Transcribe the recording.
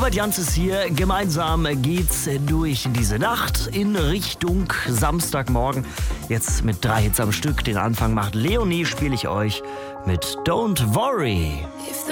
Robert Janz ist hier. Gemeinsam geht's durch diese Nacht in Richtung Samstagmorgen. Jetzt mit 3 Hits am Stück. Den Anfang macht Leonie, spiele ich euch mit Don't Worry.